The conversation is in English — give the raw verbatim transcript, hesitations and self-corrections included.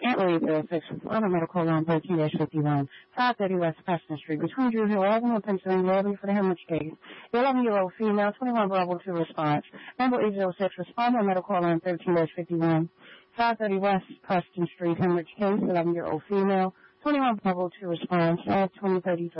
Saint Louis zero six on a medical line thirteen fifty-one, five thirty West Preston Street, between Drew Hill Avenue and Pennsylvania Avenue for the hemorrhage case. The eleven-year-old female, twenty-one Bravo two response. Number eight zero six, respond on medical line thirteen fifty-one, five thirty West Preston Street, hemorrhage case, eleven-year-old female, twenty-one Bravo two response, at twenty thirty-three.